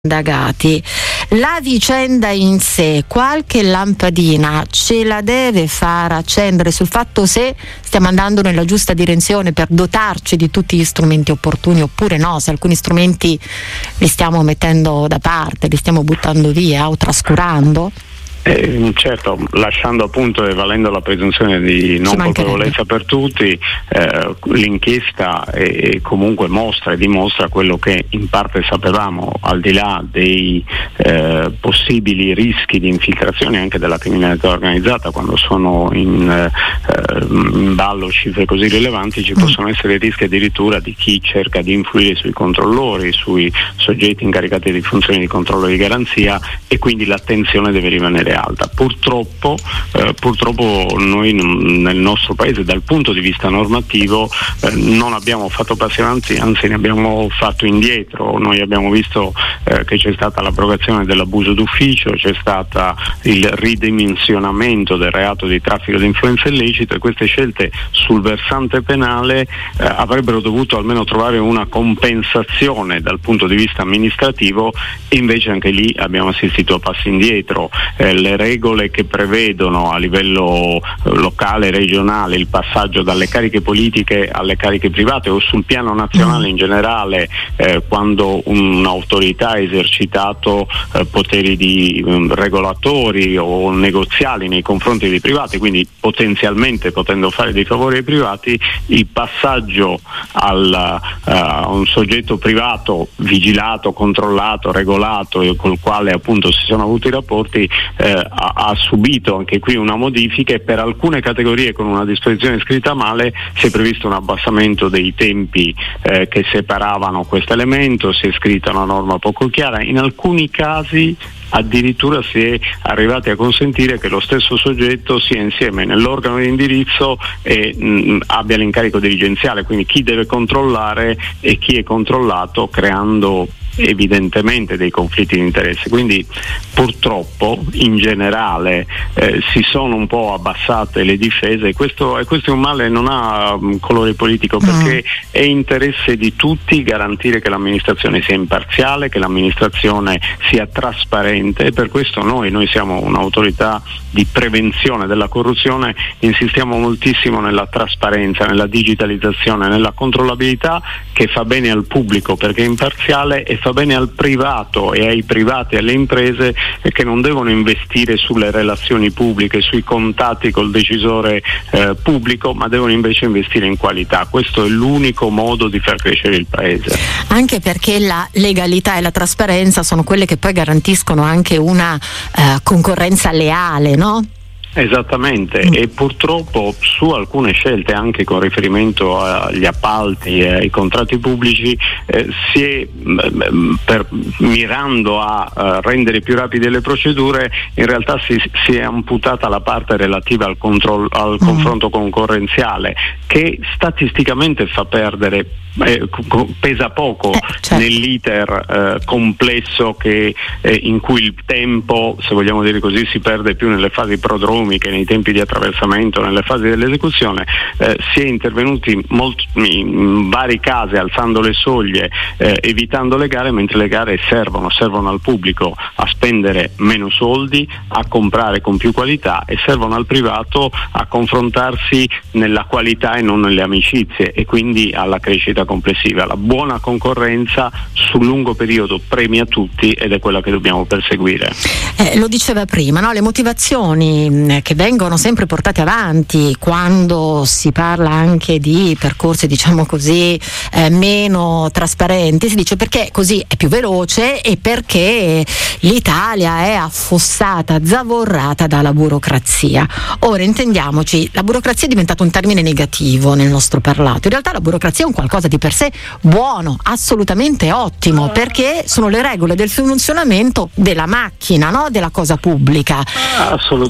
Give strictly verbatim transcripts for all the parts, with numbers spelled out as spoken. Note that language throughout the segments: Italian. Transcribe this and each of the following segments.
indagati. La vicenda in sé qualche lampadina ce la deve far accendere sul fatto se stiamo andando nella giusta direzione per dotarci di tutti gli strumenti opportuni oppure no, se alcuni strumenti li stiamo mettendo da parte, li stiamo buttando via o trascurando? Eh, certo, lasciando appunto e valendo la presunzione di non colpevolezza per tutti, eh, l'inchiesta eh, comunque mostra e dimostra quello che in parte sapevamo, al di là dei eh, possibili rischi di infiltrazione anche della criminalità organizzata. Quando sono in, eh, in ballo cifre così rilevanti ci possono essere rischi addirittura di chi cerca di influire sui controllori, sui soggetti incaricati di funzioni di controllo e di garanzia, e quindi l'attenzione deve rimanere alta. Purtroppo, eh, purtroppo noi n- nel nostro paese dal punto di vista normativo eh, non abbiamo fatto passi avanti, anzi ne abbiamo fatto indietro. Noi abbiamo visto eh, che c'è stata l'abrogazione dell'abuso d'ufficio, c'è stata il ridimensionamento del reato di traffico di influenza illecito, e queste scelte sul versante penale eh, avrebbero dovuto almeno trovare una compensazione dal punto di vista amministrativo, e invece anche lì abbiamo assistito a passi indietro. Eh, le regole che prevedono a livello eh, locale e regionale il passaggio dalle cariche politiche alle cariche private, o sul piano nazionale in generale, eh, quando un'autorità ha esercitato eh, poteri di um, regolatori o negoziali nei confronti dei privati, quindi potenzialmente potendo fare dei favori ai privati, il passaggio al, uh, a un soggetto privato vigilato, controllato, regolato, e col quale appunto si sono avuti i rapporti, eh, ha, ha subito anche qui una modifica, e per alcune categorie con una disposizione scritta male si è previsto un abbassamento dei tempi eh, che separavano questo elemento, si è scritta una norma poco chiara. In alcuni casi addirittura si è arrivati a consentire che lo stesso soggetto sia insieme nell'organo di indirizzo e mh, abbia l'incarico dirigenziale, quindi chi deve controllare e chi è controllato, creando evidentemente dei conflitti di interesse. Quindi purtroppo in generale eh, si sono un po' abbassate le difese, e questo, e questo è un male, non ha um, colore politico, perché mm. è interesse di tutti garantire che l'amministrazione sia imparziale, che l'amministrazione sia trasparente, e per questo noi, noi siamo un'autorità di prevenzione della corruzione, insistiamo moltissimo nella trasparenza, nella digitalizzazione, nella controllabilità, che fa bene al pubblico perché è imparziale, e fa bene al privato e ai privati e alle imprese che non devono investire sulle relazioni pubbliche, sui contatti col decisore eh, pubblico, ma devono invece investire in qualità. Questo è l'unico modo di far crescere il paese. Anche perché la legalità e la trasparenza sono quelle che poi garantiscono anche una eh, concorrenza leale, no? Esattamente, mm. e purtroppo su alcune scelte, anche con riferimento agli appalti e ai contratti pubblici, eh, si è mh, per, mirando a uh, rendere più rapide le procedure, in realtà si, si è amputata la parte relativa al, controllo, al mm. confronto concorrenziale, che statisticamente fa perdere, eh, co- pesa poco eh, certo. nell'iter eh, complesso che, eh, in cui il tempo, se vogliamo dire così, si perde più nelle fasi prodromiche, nei tempi di attraversamento, nelle fasi dell'esecuzione. Eh, si è intervenuti molti, in vari casi alzando le soglie, eh, evitando le gare, mentre le gare servono, servono al pubblico a spendere meno soldi, a comprare con più qualità, e servono al privato a confrontarsi nella qualità e non nelle amicizie, e quindi alla crescita complessiva. La buona concorrenza sul lungo periodo premia tutti, ed è quella che dobbiamo perseguire. Eh, lo diceva prima, no? Le motivazioni che vengono sempre portate avanti quando si parla anche di percorsi, diciamo così, eh, meno trasparenti, si dice perché così è più veloce e perché l'Italia è affossata, zavorrata dalla burocrazia. Ora intendiamoci, la burocrazia è diventata un termine negativo nel nostro parlato. In realtà la burocrazia è un qualcosa di per sé buono, assolutamente ottimo, perché sono le regole del funzionamento della macchina, no? Della cosa pubblica. Assolutamente, eh. dietro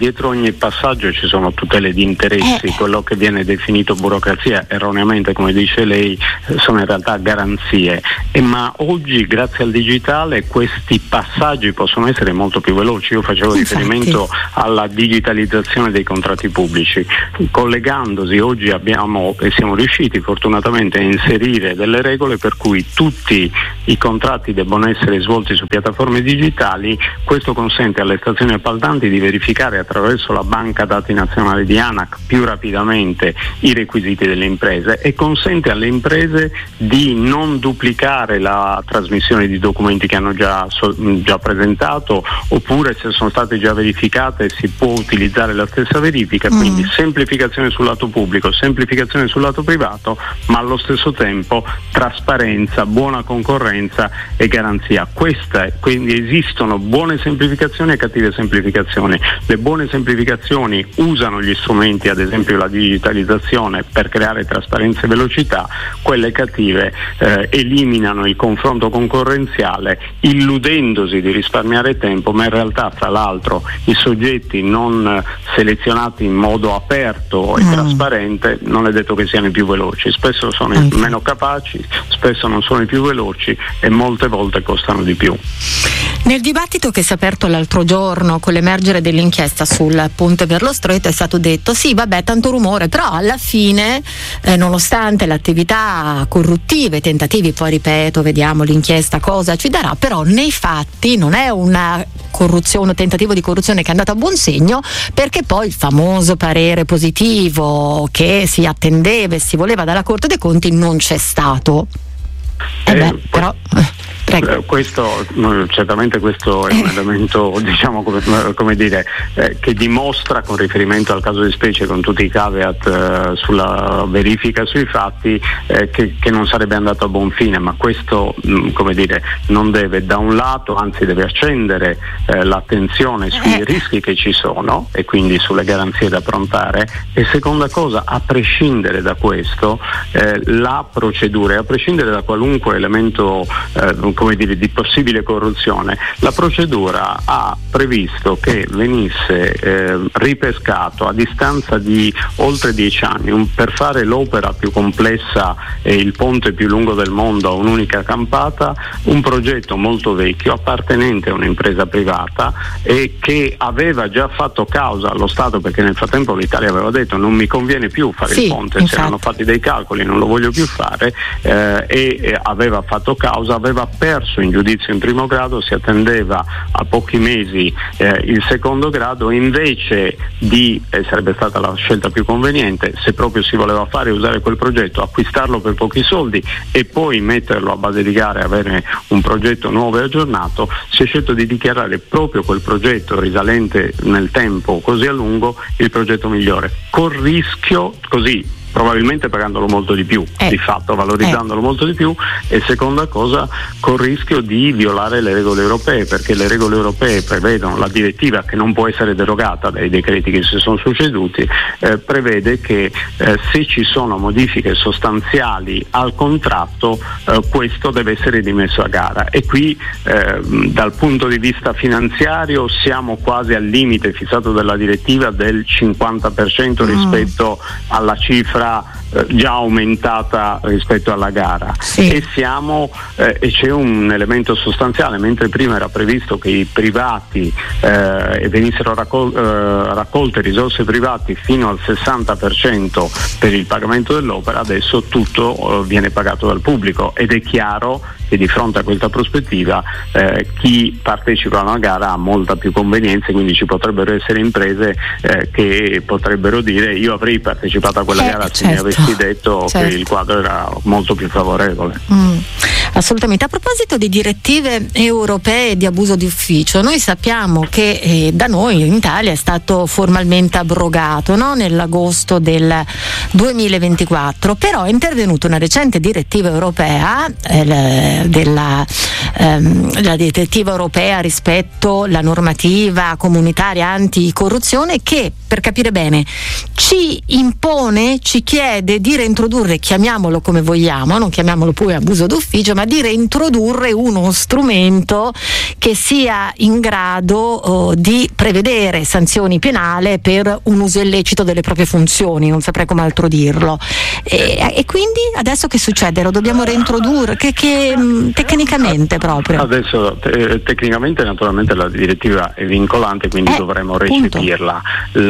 dietro ogni passaggio ci sono tutele di interessi, eh. quello che viene definito burocrazia erroneamente, come dice lei, sono in realtà garanzie, e ma oggi grazie al digitale questi passaggi possono essere molto più veloci. Io facevo Infatti. riferimento alla digitalizzazione dei contratti pubblici, collegandosi oggi abbiamo e siamo riusciti fortunatamente a inserire delle regole per cui tutti i contratti debbono essere svolti su piattaforme digitali. Questo consente alle stazioni appaltanti di verificare attraverso la banca dati nazionale di ANAC più rapidamente i requisiti delle imprese e consente alle imprese di non duplicare la trasmissione di documenti che hanno già, so, già presentato, oppure se sono state già verificate si può utilizzare la stessa verifica, mm. quindi semplificazione sul lato pubblico, semplificazione sul lato privato, ma allo stesso tempo trasparenza, buona concorrenza e garanzia. Questa, quindi esistono buone semplificazioni e cattive semplificazioni. Le buone semplificazioni usano gli strumenti, ad esempio la digitalizzazione, per creare trasparenza e velocità. Quelle cattive eh, eliminano il confronto concorrenziale illudendosi di risparmiare tempo, ma in realtà fra l'altro i soggetti non selezionati in modo aperto e mm. trasparente non è detto che siano i più veloci, spesso sono i meno capaci, spesso non sono i più veloci e molte volte costano di più. Nel dibattito che si è aperto l'altro giorno con l'emergere dell'inchiesta sul ponte per lo Stretto è stato detto sì vabbè tanto rumore, però alla fine eh, nonostante le attività corruttive, tentativi, poi ripeto vediamo l'inchiesta cosa ci darà, però nei fatti non è una corruzione, un tentativo di corruzione che è andato a buon segno, perché poi il famoso parere positivo che si attendeva e si voleva dalla Corte dei Conti non c'è stato. Eh beh, eh, però Eh, questo certamente questo è un elemento diciamo come, come dire eh, che dimostra, con riferimento al caso di specie, con tutti i caveat eh, sulla verifica sui fatti, eh, che, che non sarebbe andato a buon fine, ma questo mh, come dire non deve, da un lato, anzi deve accendere eh, l'attenzione sui eh. rischi che ci sono e quindi sulle garanzie da approntare, e seconda cosa, a prescindere da questo eh, la procedura, e a prescindere da qualunque elemento eh, come dire di possibile corruzione, la procedura ha previsto che venisse eh, ripescato a distanza di oltre dieci anni un, per fare l'opera più complessa e il ponte più lungo del mondo a un'unica campata, un progetto molto vecchio appartenente a un'impresa privata e che aveva già fatto causa allo Stato, perché nel frattempo l'Italia aveva detto non mi conviene più fare sì, il ponte, si erano fatti dei calcoli, non lo voglio più fare, eh, e, e aveva fatto causa, aveva perso in giudizio in primo grado, si attendeva a pochi mesi eh, il secondo grado, invece di, eh, sarebbe stata la scelta più conveniente, se proprio si voleva fare usare quel progetto, acquistarlo per pochi soldi e poi metterlo a base di gare e avere un progetto nuovo e aggiornato, si è scelto di dichiarare proprio quel progetto risalente nel tempo così a lungo il progetto migliore, col rischio, così probabilmente pagandolo molto di più, eh. di fatto valorizzandolo eh. molto di più, e seconda cosa col rischio di violare le regole europee, perché le regole europee prevedono, la direttiva che non può essere derogata dai decreti che si sono succeduti, eh, prevede che eh, se ci sono modifiche sostanziali al contratto eh, questo deve essere dimesso a gara, e qui eh, dal punto di vista finanziario siamo quasi al limite fissato dalla direttiva del cinquanta per cento rispetto mm. alla cifra già aumentata rispetto alla gara, sì. e siamo eh, e c'è un elemento sostanziale: mentre prima era previsto che i privati eh, venissero raccol- eh, raccolte risorse private fino al sessanta per cento per il pagamento dell'opera, adesso tutto eh, viene pagato dal pubblico, ed è chiaro che di fronte a questa prospettiva eh, chi partecipa a una gara ha molta più convenienza, quindi ci potrebbero essere imprese eh, che potrebbero dire io avrei partecipato a quella eh, gara se certo. mi avessi detto certo. che il quadro era molto più favorevole. Mm. Assolutamente. A proposito di direttive europee di abuso di ufficio, noi sappiamo che eh, da noi in Italia è stato formalmente abrogato, no? nell'agosto del duemilaventiquattro, però è intervenuta una recente direttiva europea eh, della ehm, la direttiva europea rispetto alla normativa comunitaria anticorruzione, che, per capire bene, ci impone, ci chiede di reintrodurre, chiamiamolo come vogliamo, non chiamiamolo pure abuso d'ufficio, ma di reintrodurre uno strumento che sia in grado oh, di prevedere sanzioni penali per un uso illecito delle proprie funzioni, non saprei come altro dirlo. E, e quindi adesso che succede? Lo dobbiamo reintrodurre? Che, che tecnicamente proprio? Adesso te, tecnicamente naturalmente la direttiva è vincolante, quindi eh, dovremo recepirla.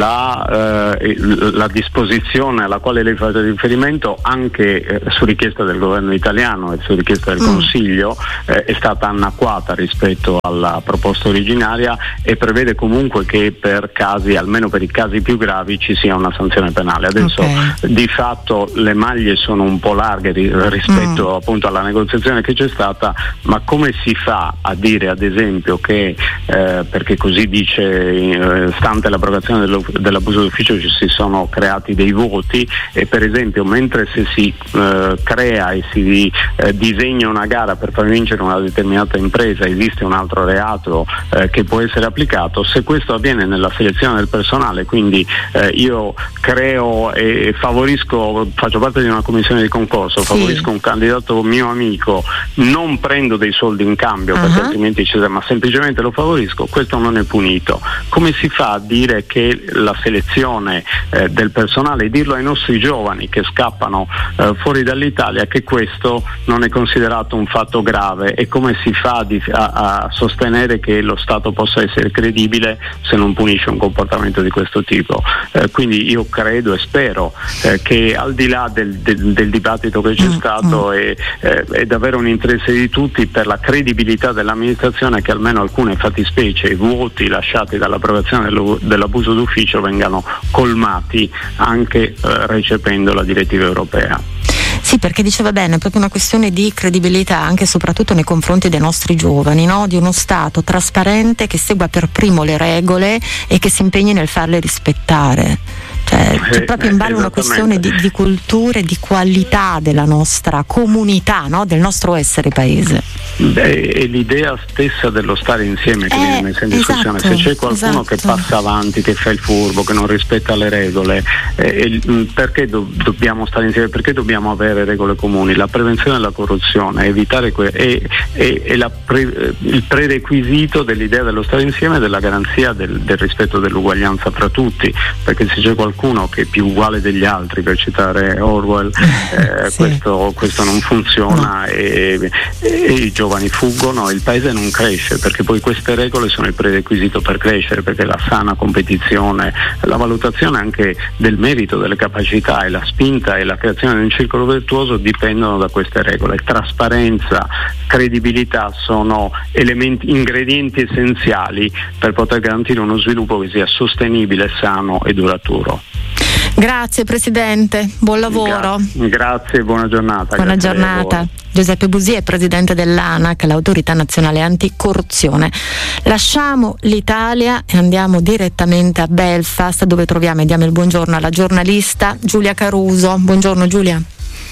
La, eh, la disposizione alla quale lei fa riferimento, anche eh, su richiesta del governo italiano e su richiesta del mm. Consiglio, eh, è stata annacquata rispetto alla proposta originaria e prevede comunque che per casi, almeno per i casi più gravi, ci sia una sanzione penale. Adesso okay. di fatto le maglie sono un po' larghe rispetto mm. appunto alla negoziazione che c'è stata, ma come si fa a dire ad esempio che eh, perché così dice eh, stante l'abrogazione dello, dell'abuso d'ufficio ci si sono creati dei voti, e per esempio mentre se si eh, crea e si eh, disegna una gara per far vincere una determinata impresa esiste un altro reato eh, che può essere applicato, se questo avviene nella selezione del personale, quindi eh, io creo e favorisco, faccio parte di una commissione di concorso, favorisco sì. un candidato mio amico, non prendo dei soldi in cambio uh-huh. perché altrimenti ci ma semplicemente lo favorisco, questo non è punito. Come si fa a dire che la selezione eh, del personale, e dirlo ai nostri giovani che scappano eh, fuori dall'Italia, che questo non è considerato un fatto grave, e come si fa di, a, a sostenere che lo Stato possa essere credibile se non punisce un comportamento di questo tipo? Eh, quindi io credo e spero eh, che al di là del, del, del dibattito che c'è mm, stato mm. È, è, è davvero un interesse di tutti per la credibilità dell'amministrazione che almeno alcune fattispecie, i vuoti lasciati dall'approvazione dello, dell'abuso d'ufficio vengano colmati anche eh, recependo la direttiva europea. Sì, perché diceva bene, è proprio una questione di credibilità anche e soprattutto nei confronti dei nostri giovani, no? Di uno Stato trasparente che segua per primo le regole e che si impegni nel farle rispettare. Cioè, c'è proprio in ballo una questione di, di cultura e di qualità della nostra comunità, no? Del nostro essere paese. Beh, è l'idea stessa dello stare insieme che eh, viene messa in discussione. Esatto, se c'è qualcuno esatto. che passa avanti, che fa il furbo, che non rispetta le regole, eh, perché do, dobbiamo stare insieme? Perché dobbiamo avere regole comuni? La prevenzione della corruzione, evitare que- è, è, è la pre- il prerequisito dell'idea dello stare insieme e della garanzia del, del rispetto dell'uguaglianza fra tutti, perché se c'è qualcuno che è più uguale degli altri, per citare Orwell, eh, sì. questo, questo non funziona no. e, e i giovani fuggono e il paese non cresce, perché poi queste regole sono il prerequisito per crescere, perché la sana competizione, la valutazione anche del merito, delle capacità e la spinta e la creazione di un circolo virtuoso dipendono da queste regole. Trasparenza, credibilità sono elementi, ingredienti essenziali per poter garantire uno sviluppo che sia sostenibile, sano e duraturo. Grazie Presidente, buon lavoro. Gra- grazie, buona giornata. Buona giornata. Giuseppe Busia è Presidente dell'ANAC, l'Autorità Nazionale Anticorruzione. Lasciamo l'Italia e andiamo direttamente a Belfast, dove troviamo e diamo il buongiorno alla giornalista Giulia Caruso. Buongiorno Giulia.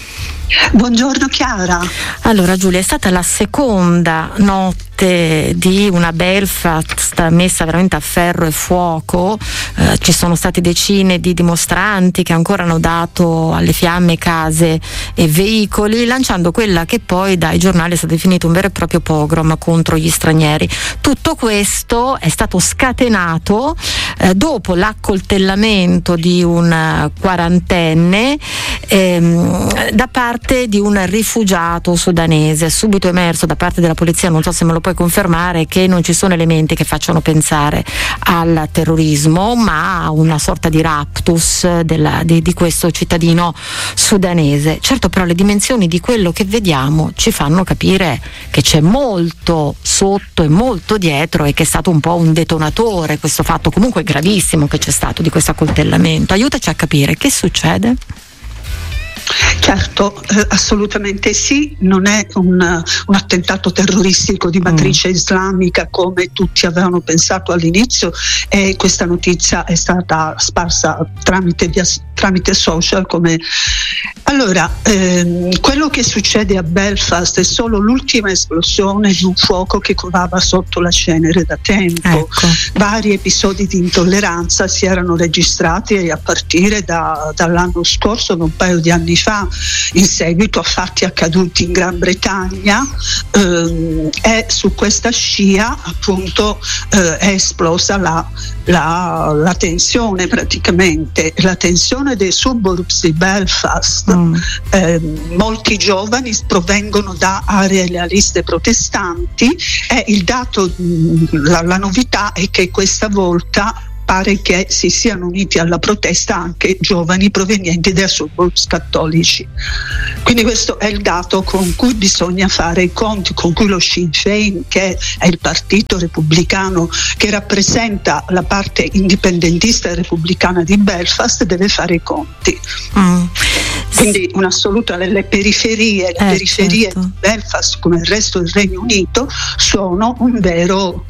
Buongiorno Chiara. Allora Giulia, è stata la seconda notte di una Belfast messa veramente a ferro e fuoco, eh, ci sono stati decine di dimostranti che ancora hanno dato alle fiamme case e veicoli, lanciando quella che poi dai giornali è stato definito un vero e proprio pogrom contro gli stranieri. Tutto questo è stato scatenato eh, dopo l'accoltellamento di un quarantenne ehm, da parte di un rifugiato sudanese. Subito emerso da parte della polizia, non so se me lo puoi confermare, che non ci sono elementi che facciano pensare al terrorismo, ma a una sorta di raptus della, di, di questo cittadino sudanese. Certo, però le dimensioni di quello che vediamo ci fanno capire che c'è molto sotto e molto dietro, e che è stato un po' un detonatore questo fatto comunque gravissimo che c'è stato di questo accoltellamento. Aiutaci a capire che succede. Certo, eh, assolutamente sì, non è un, un attentato terroristico di matrice mm. islamica come tutti avevano pensato all'inizio, e questa notizia è stata sparsa tramite via tramite social come... Allora, ehm, quello che succede a Belfast è solo l'ultima esplosione di un fuoco che covava sotto la cenere da tempo. Ecco. Vari episodi di intolleranza si erano registrati a partire da, dall'anno scorso, da un paio di anni fa, in seguito a fatti accaduti in Gran Bretagna, ehm, e su questa scia appunto eh, è esplosa la, la, la tensione, praticamente la tensione dei suburbs di Belfast. Mm. Eh, molti giovani provengono da aree lealiste protestanti e il dato, la, la novità è che questa volta pare che si siano uniti alla protesta anche giovani provenienti da suburbs cattolici. Quindi questo è il dato con cui bisogna fare i conti, con cui lo Sinn Féin, che è il partito repubblicano che rappresenta la parte indipendentista e repubblicana di Belfast, deve fare i conti. Mm. Quindi un'assoluta, le periferie, le eh, periferie certo. di Belfast, come il resto del Regno Unito, sono un vero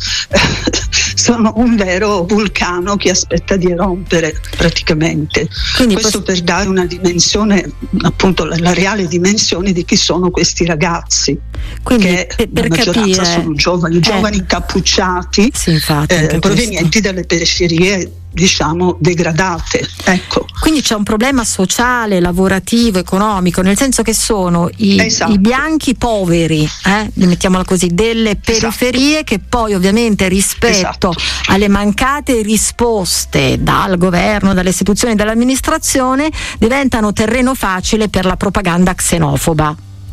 sono un vero vulcano che aspetta di erompere praticamente. Quindi questo poss- per dare una dimensione, appunto la, la reale dimensione di chi sono questi ragazzi. Quindi che per, per la maggioranza capire, sono giovani, eh, giovani incappucciati, sì, infatti, eh, provenienti dalle periferie diciamo degradate. Ecco. Quindi c'è un problema sociale, lavorativo, economico, nel senso che sono i, esatto. i bianchi poveri, eh, mettiamola così, delle periferie, esatto. che poi ovviamente rispetto esatto. alle mancate risposte dal governo, dalle istituzioni, dall'amministrazione, diventano terreno facile per la propaganda xenofoba.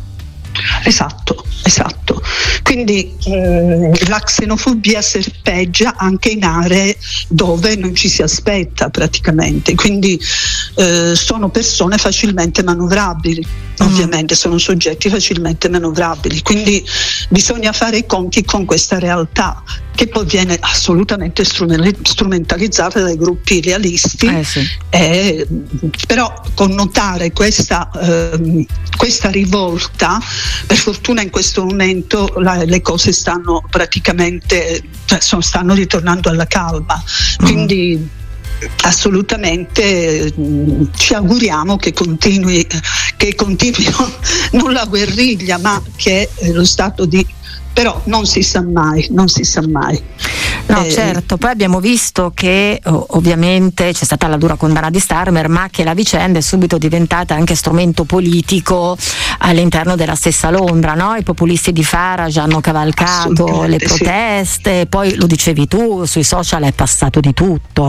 Esatto, esatto. Quindi eh, la xenofobia serpeggia anche in aree dove non ci si aspetta praticamente, quindi eh, sono persone facilmente manovrabili, mm. ovviamente sono soggetti facilmente manovrabili, quindi bisogna fare i conti con questa realtà che poi viene assolutamente strumentalizzata dai gruppi lealisti, eh sì. e, però connotare questa, eh, questa rivolta, per fortuna in questo momento la, le cose stanno praticamente, cioè, sono, stanno ritornando alla calma, quindi mm. assolutamente mh, ci auguriamo che continui, che continuino non la guerriglia ma che eh, lo stato di... però non si sa mai, non si sa mai. No, eh, certo, poi abbiamo visto che oh, ovviamente c'è stata la dura condanna di Starmer, ma che la vicenda è subito diventata anche strumento politico all'interno della stessa Londra, no? I populisti di Farage hanno cavalcato le proteste, sì. Poi lo dicevi tu, sui social è passato di tutto.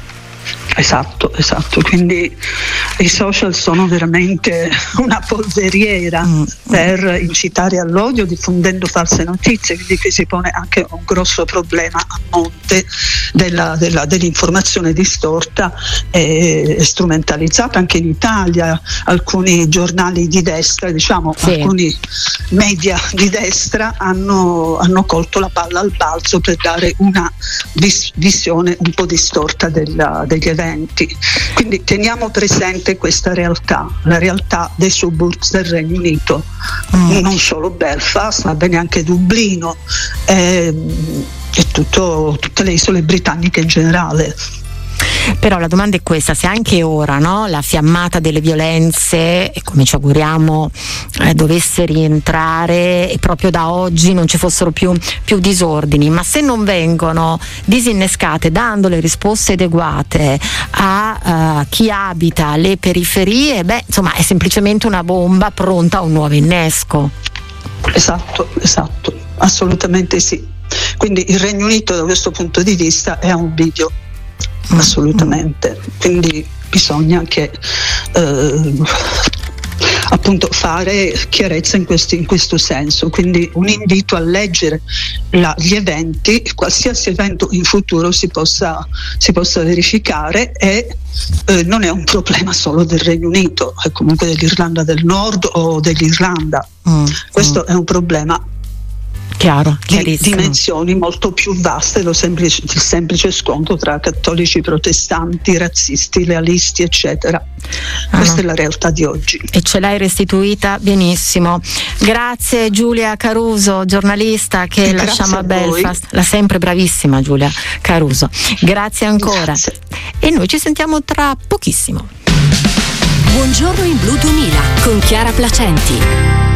Esatto, esatto, quindi i social sono veramente una polveriera mm. per incitare all'odio diffondendo false notizie, quindi qui si pone anche un grosso problema a monte della, della, dell'informazione distorta e strumentalizzata anche in Italia. Alcuni giornali di destra, diciamo sì. alcuni media di destra hanno, hanno colto la palla al balzo per dare una vis- visione un po' distorta della, degli eventi. Quindi teniamo presente questa realtà, la realtà dei suburbs del Regno Unito, mm. non solo Belfast, ma bene anche Dublino e, e tutto, tutte le isole britanniche in generale. Però la domanda è questa: se anche ora, no, la fiammata delle violenze, come ci auguriamo eh, dovesse rientrare e proprio da oggi non ci fossero più, più disordini, ma se non vengono disinnescate dando le risposte adeguate a uh, chi abita le periferie, beh, insomma è semplicemente una bomba pronta a un nuovo innesco. Esatto, esatto, assolutamente sì. Quindi il Regno Unito da questo punto di vista è un bivio. Assolutamente, quindi bisogna che eh, appunto fare chiarezza in, questi, in questo senso, quindi un invito a leggere la, gli eventi, qualsiasi evento in futuro si possa, si possa verificare, e eh, non è un problema solo del Regno Unito, è comunque dell'Irlanda del Nord o dell'Irlanda, mm, questo mm. è un problema chiaro, di dimensioni molto più vaste dello semplice, del semplice scontro tra cattolici, protestanti, razzisti, lealisti, eccetera. Ah, questa no. è la realtà di oggi. E ce l'hai restituita benissimo. Grazie Giulia Caruso, giornalista che Grazie lasciamo a, a Belfast. Voi. La sempre bravissima Giulia Caruso. Grazie ancora. Grazie. E noi ci sentiamo tra pochissimo. Buongiorno in Blu duemila con Chiara Placenti.